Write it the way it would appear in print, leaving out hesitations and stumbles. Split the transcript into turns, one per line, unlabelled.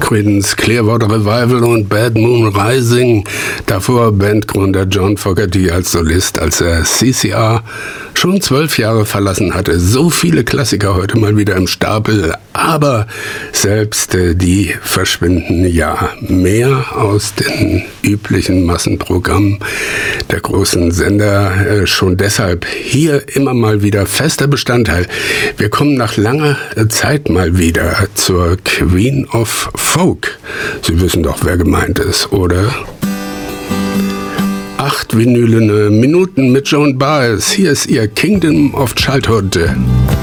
Creedence Clearwater Revival und Bad Moon Rising. Davor Bandgründer John Fogerty als Solist, als er CCR schon 12 Jahre verlassen hatte. So viele Klassiker heute mal wieder im Stapel, aber selbst die verschwinden ja mehr aus den üblichen Massenprogrammen der großen Sender. Schon deshalb hier immer mal wieder fester Bestandteil. Wir kommen nach langer Zeit mal wieder zur Queen of Folk. Sie wissen doch, wer gemeint ist, oder? 8 vinylene Minuten mit Joan Baez. Hier ist ihr Kingdom of Childhood.